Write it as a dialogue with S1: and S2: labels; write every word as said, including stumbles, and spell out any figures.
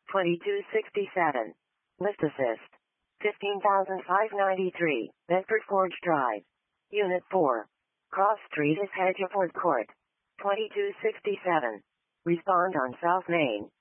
S1: twenty-two sixty-seven. Lift assist. fifteen thousand five hundred ninety-three, Bedford Forge Drive. Unit four. Cross Street is Hedgeford Court. twenty-two sixty-seven. Respond on South Main.